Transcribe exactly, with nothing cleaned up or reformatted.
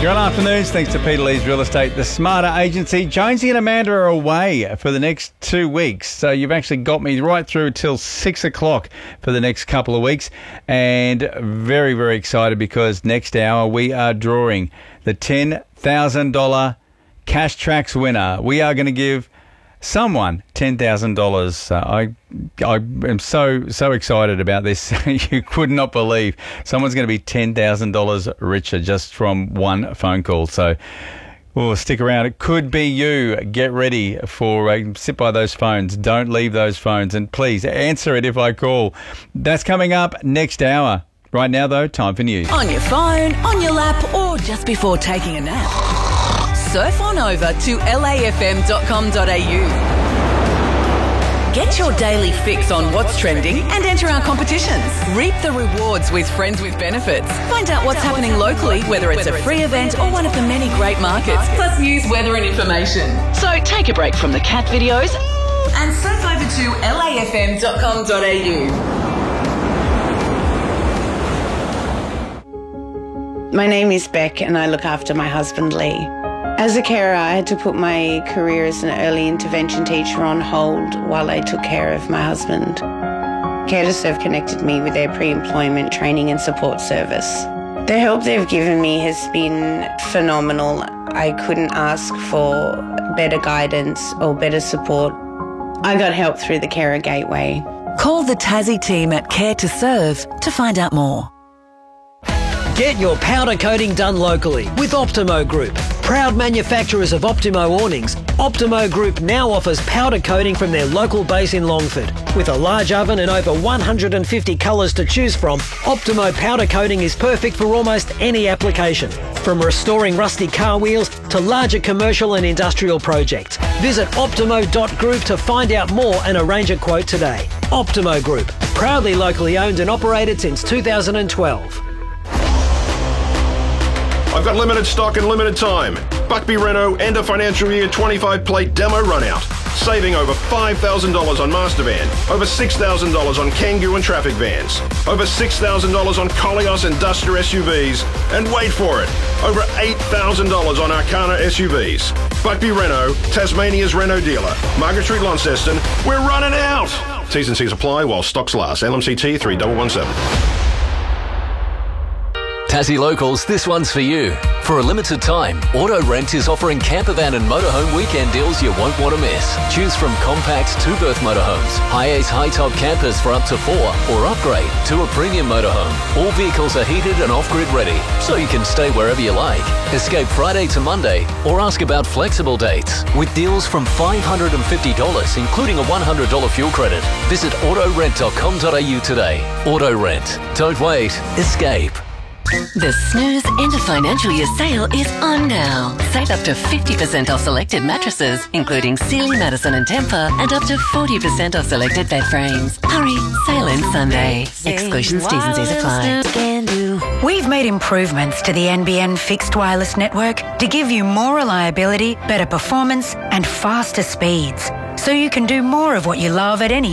Good afternoons. Thanks to Peter Lee's Real Estate, the Smarter Agency. Jonesy and Amanda are away for the next two weeks. So you've actually got me right through till six o'clock for the next couple of weeks. And very, very excited because next hour we are drawing the ten thousand dollars Cash Tracks winner. We are going to give someone ten thousand dollars. Uh, I I am so, so excited about this. You could not believe someone's going to be ten thousand dollars richer just from one phone call. So we'll stick around. It could be you. Get ready for, uh, sit by those phones. Don't leave those phones. And please answer it if I call. That's coming up next hour. Right now, though, time for news. On your phone, on your lap, or just before taking a nap. Surf on over to L A F M dot com dot A U. Get your daily fix on what's trending and enter our competitions. Reap the rewards with Friends with Benefits. Find out what's happening locally, whether it's a free event or one of the many great markets, plus news, weather and information. So take a break from the cat videos and surf over to L A F M dot com dot A U. My name is Beck and I look after my husband Lee. As a carer, I had to put my career as an early intervention teacher on hold while I took care of my husband. Care to Serve connected me with their pre-employment training and support service. The help they've given me has been phenomenal. I couldn't ask for better guidance or better support. I got help through the Carer Gateway. Call the Tassie team at Care to Serve to find out more. Get your powder coating done locally with Optimo Group. Proud manufacturers of Optimo awnings, Optimo Group now offers powder coating from their local base in Longford. With a large oven and over one hundred fifty colours to choose from, Optimo powder coating is perfect for almost any application. From restoring rusty car wheels to larger commercial and industrial projects. Visit optimo dot group to find out more and arrange a quote today. Optimo Group, proudly locally owned and operated since two thousand twelve. I've got limited stock and limited time. Buckby Renault end of financial year twenty-five plate demo run out. Saving over five thousand dollars on Mastervan, over six thousand dollars on Kangoo and traffic vans, over six thousand dollars on Koleos and Duster S U Vs, and wait for it, over eight thousand dollars on Arcana S U Vs. Buckby Renault, Tasmania's Renault dealer, Margaret Street, Launceston, we're running out! T's and C's apply while stocks last. L M C T three one one seven. Tassie Locals, this one's for you. For a limited time, Auto Rent is offering campervan and motorhome weekend deals you won't want to miss. Choose from compact two-berth motorhomes, high-ace high-top campers for up to four, or upgrade to a premium motorhome. All vehicles are heated and off-grid ready, so you can stay wherever you like. Escape Friday to Monday, or ask about flexible dates. With deals from five hundred fifty dollars, including a one hundred dollars fuel credit. Visit auto rent dot com dot A U today. Auto Rent. Don't wait. Escape. The Snooze end of financial year sale is on now. Save up to fifty percent off selected mattresses, including Sealy, Madison and Tempur, and up to forty percent off selected bed frames. Hurry, sale ends Sunday. Exclusions, T's and C's apply. We've made improvements to the N B N fixed wireless network to give you more reliability, better performance and faster speeds, so you can do more of what you love at any